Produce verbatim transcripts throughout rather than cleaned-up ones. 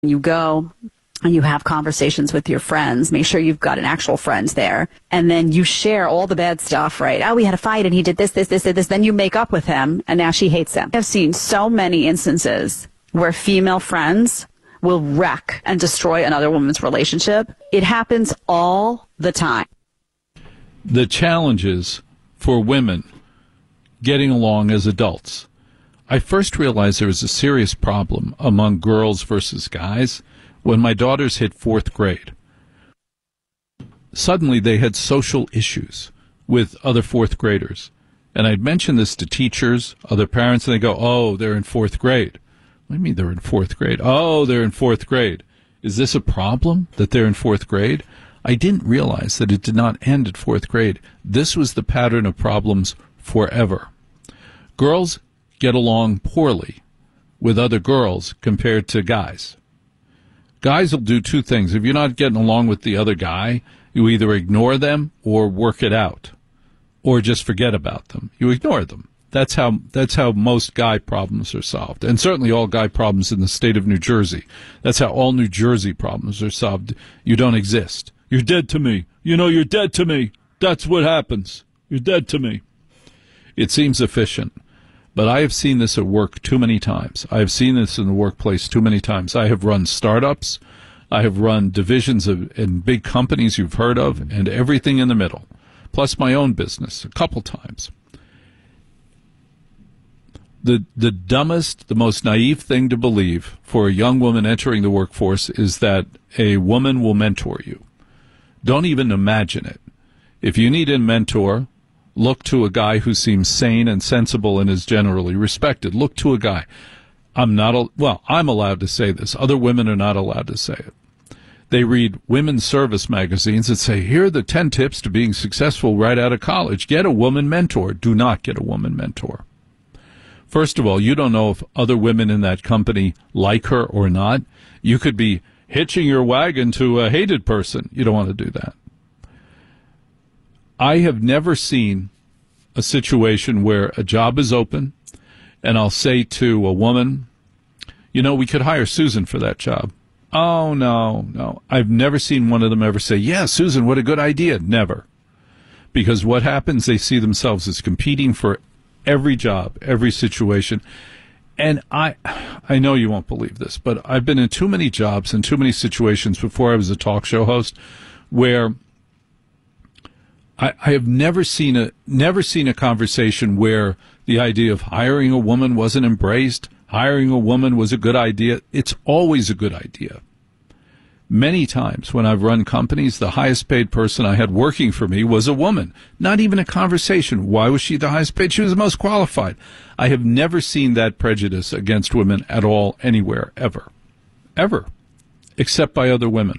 You go and you have conversations with your friends. Make sure you've got an actual friend there. And then you share all the bad stuff, right? Oh, we had a fight and he did this, this, this, this. Then you make up with him and now she hates him. I've seen so many instances where female friends will wreck and destroy another woman's relationship. It happens all the time. The challenges for women getting along as adults. I first realized there was a serious problem among girls versus guys when my daughters hit fourth grade. Suddenly they had social issues with other fourth graders. And I'd mention this to teachers, other parents, and they go, oh, they're in fourth grade. What do you mean they're in fourth grade? Oh, they're in fourth grade. Is this a problem that they're in fourth grade? I didn't realize that it did not end at fourth grade. This was the pattern of problems forever. Girls get along poorly with other girls compared to guys. Guys will do two things. If you're not getting along with the other guy, you either ignore them or work it out, or just forget about them. You ignore them. That's how that's how most guy problems are solved, and certainly all guy problems in the state of New Jersey. That's how all New Jersey problems are solved. You don't exist. You're dead to me. You know, you're dead to me. That's what happens. You're dead to me. It seems efficient. But I have seen this at work too many times. I have seen this in the workplace too many times. I have run startups. I have run divisions of in big companies you've heard of, and everything in the middle, plus my own business a couple times. The the dumbest, the most naive thing to believe for a young woman entering the workforce is that a woman will mentor you. Don't even imagine it. If you need a mentor, look to a guy who seems sane and sensible and is generally respected. Look to a guy. I'm not, a, well, I'm allowed to say this. Other women are not allowed to say it. They read women's service magazines that say, here are the ten tips to being successful right out of college. Get a woman mentor. Do not get a woman mentor. First of all, you don't know if other women in that company like her or not. You could be hitching your wagon to a hated person. You don't want to do that. I have never seen a situation where a job is open and I'll say to a woman, you know, we could hire Susan for that job. Oh, no, no. I've never seen one of them ever say, yeah, Susan, what a good idea. Never. Because what happens, they see themselves as competing for every job, every situation. And I I know you won't believe this, but I've been in too many jobs and too many situations before I was a talk show host where I, I have never seen a never seen a conversation where the idea of hiring a woman wasn't embraced, hiring a woman was a good idea. It's always a good idea. Many times when I've run companies, the highest paid person I had working for me was a woman. Not even a conversation. Why was she the highest paid? She was the most qualified. I have never seen that prejudice against women at all, anywhere, ever. Ever. Except by other women.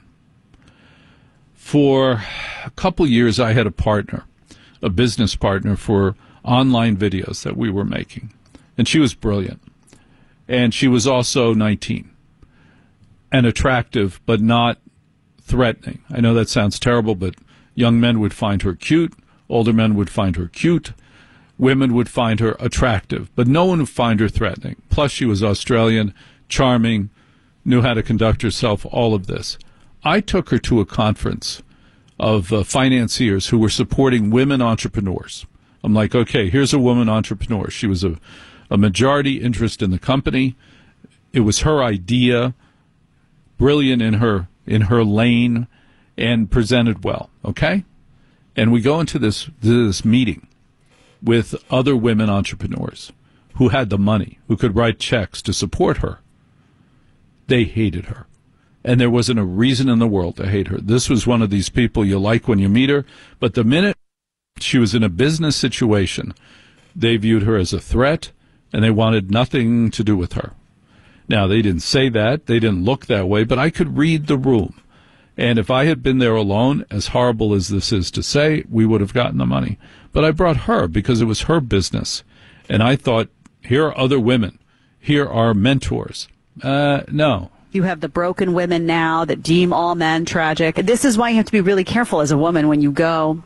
For a couple years, I had a partner, a business partner for online videos that we were making. And she was brilliant. And she was also nineteen. And attractive, but not threatening. I know that sounds terrible, but young men would find her cute. Older men would find her cute. Women would find her attractive, but no one would find her threatening. Plus, she was Australian, charming, knew how to conduct herself, all of this. I took her to a conference of uh, financiers who were supporting women entrepreneurs. I'm like, okay, here's a woman entrepreneur. She was a, a majority interest in the company. It was her idea. Brilliant in her in her lane and presented well, okay? And we go into this this meeting with other women entrepreneurs who had the money, who could write checks to support her. They hated her. And there wasn't a reason in the world to hate her. This was one of these people you like when you meet her, but the minute she was in a business situation, they viewed her as a threat, and they wanted nothing to do with her. Now, they didn't say that, they didn't look that way, but I could read the room. And if I had been there alone, as horrible as this is to say, we would have gotten the money. But I brought her because it was her business. And I thought, here are other women. Here are mentors. Uh, no. You have the broken women now that deem all men tragic. This is why you have to be really careful as a woman when you go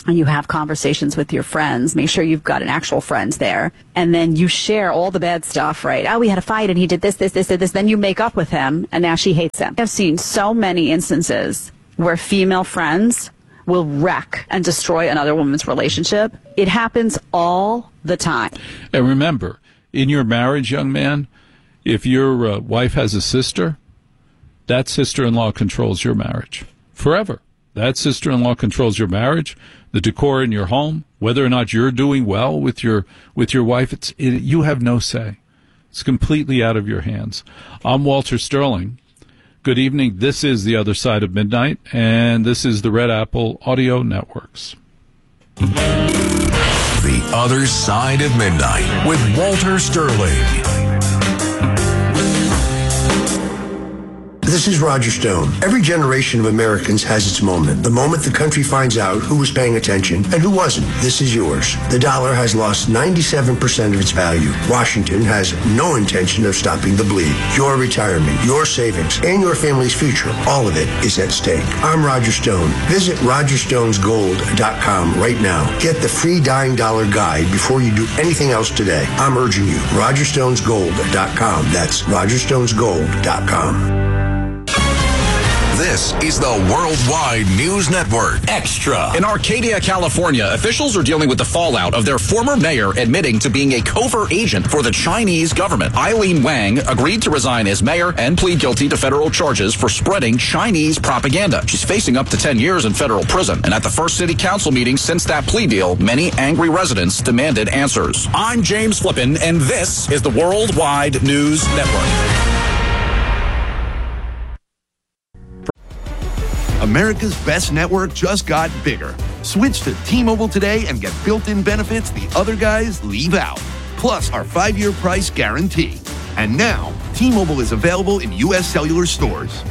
and you have conversations with your friends, make sure you've got an actual friends there, and then you share all the bad stuff, right? Oh, we had a fight and he did this, this, this, this, then you make up with him and now she hates him. I've seen so many instances where female friends will wreck and destroy another woman's relationship. It happens all the time. And remember, in your marriage, young man, if your uh, wife has a sister, that sister-in-law controls your marriage forever. That sister-in-law controls your marriage, the decor in your home, whether or not you're doing well with your with your wife. It's it, you have no say. It's completely out of your hands. I'm Walter Sterling. Good evening. This is The Other Side of Midnight, and this is the Red Apple Audio Networks. The Other Side of Midnight with Walter Sterling. This is Roger Stone. Every generation of Americans has its moment. The moment the country finds out who was paying attention and who wasn't. This is yours. The dollar has lost ninety-seven percent of its value. Washington has no intention of stopping the bleed. Your retirement, your savings, and your family's future, all of it is at stake. I'm Roger Stone. Visit roger stones gold dot com right now. Get the free Dying Dollar Guide before you do anything else today. I'm urging you. roger stones gold dot com. That's roger stones gold dot com. This is the Worldwide News Network Extra. In Arcadia, California, officials are dealing with the fallout of their former mayor admitting to being a covert agent for the Chinese government. Eileen Wang agreed to resign as mayor and plead guilty to federal charges for spreading Chinese propaganda. She's facing up to ten years in federal prison. And at the first city council meeting since that plea deal, many angry residents demanded answers. I'm James Flippin, and this is the Worldwide News Network. America's best network just got bigger. Switch to T-Mobile today and get built-in benefits the other guys leave out. Plus our five-year price guarantee. And now, T-Mobile is available in U S cellular stores.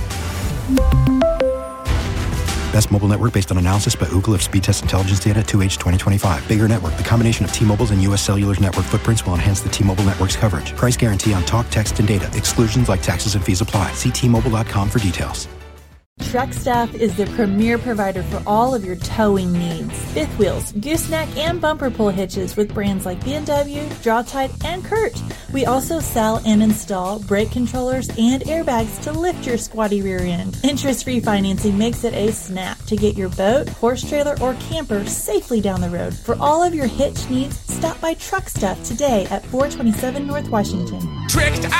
Best mobile network based on analysis by Ookla of Speed Test Intelligence data two H twenty twenty-five. Bigger network. The combination of T-Mobile's and U S Cellular's network footprints will enhance the T-Mobile network's coverage. Price guarantee on talk, text, and data. Exclusions like taxes and fees apply. See T Mobile dot com for details. Truck Stuff is the premier provider for all of your towing needs. Fifth wheels, gooseneck, and bumper pull hitches with brands like B M W, Draw-Tide, and Kurt. We also sell and install brake controllers and airbags to lift your squatty rear end. Interest-free financing makes it a snap to get your boat, horse trailer, or camper safely down the road. For all of your hitch needs, stop by Truck Stuff today at four twenty-seven North Washington. Tricked